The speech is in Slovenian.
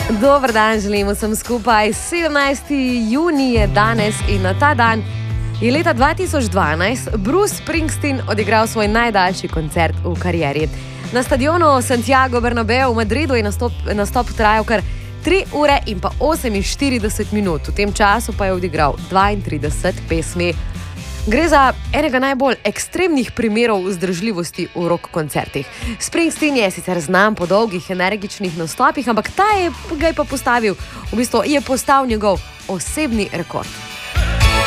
Dober dan, želim vsem skupaj. 17. junij je danes in na ta dan je leta 2012 Bruce Springsteen odigral svoj najdaljši koncert v karieri. Na stadionu Santiago Bernabeu v Madridu je nastop trajal kar 3 ure in pa 48 minut. V tem času pa je odigral 32 pesmi. Gre za enega najbolj ekstremnih primerov vzdržljivosti v rock koncertih. Springsteen je sicer znan po dolgih, energičnih nastopih, ampak ga je pa postavil, je postal njegov osebni rekord.